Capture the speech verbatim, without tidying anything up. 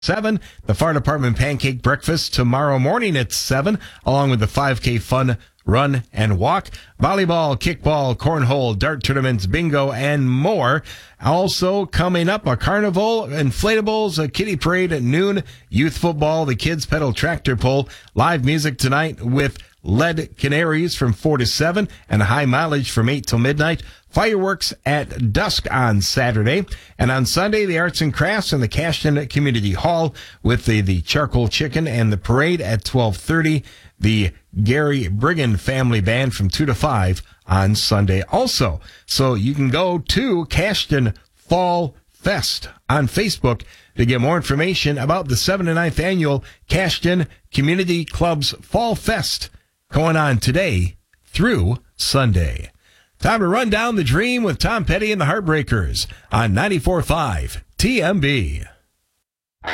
seven. The Fire Department Pancake Breakfast tomorrow morning at seven, along with the five K Fun Run and Walk, volleyball, kickball, cornhole, dart tournaments, bingo, and more. Also coming up, a carnival, inflatables, a kiddie parade at noon, youth football, the kids pedal tractor pull, live music tonight with Lead Canaries from four to seven, and high mileage from eight till midnight. Fireworks at dusk on Saturday. And on Sunday, the arts and crafts in the Cashton Community Hall with the, the charcoal chicken and the parade at twelve thirty. The Gary Brigham Family Band from two to five on Sunday also. So you can go to Cashton Fall Fest on Facebook to get more information about the seventy-ninth Annual Cashton Community Club's Fall Fest going on today through Sunday. Time to run down the dream with Tom Petty and the Heartbreakers on ninety-four point five T M B.